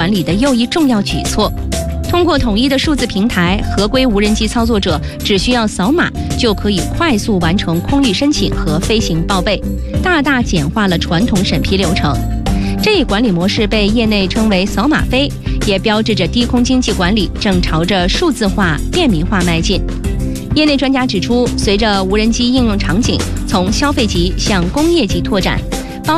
管理的又一重要举措。通过统一的数字平台，合规无人机操作者只需要扫码就可以快速完成空域申请和飞行报备，大大简化了传统审批流程。这一管理模式被业内称为扫码飞，也标志着低空经济管理正朝着数字化、便民化迈进。业内专家指出，随着无人机应用场景从消费级向工业级拓展，